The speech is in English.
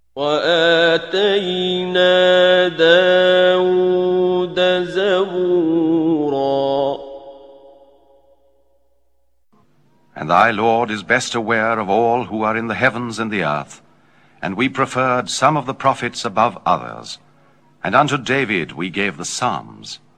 وآتينا داود زبورا. And thy Lord is best aware of all who are in the heavens and the earth, and we preferred some of the prophets above others, and unto David we gave the Psalms.